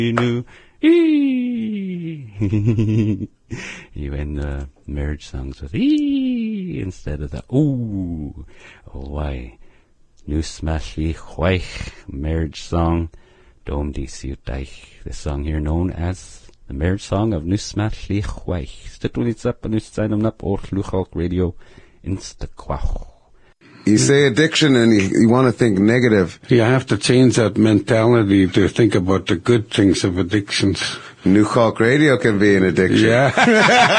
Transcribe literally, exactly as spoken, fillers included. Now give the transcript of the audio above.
new E. You end the marriage songs with E instead of the ooh. Oh, why? Nu smashy chwaich marriage song. Dom di siutaich. The song here known as the marriage song of Nu smashy chwaich. Stitulitsap and Nustainamnap or Luchok Radio Insta Quach. You say addiction and you, you want to think negative. You have to change that mentality to think about the good things of addictions. New Hawk Radio can be an addiction. Yeah.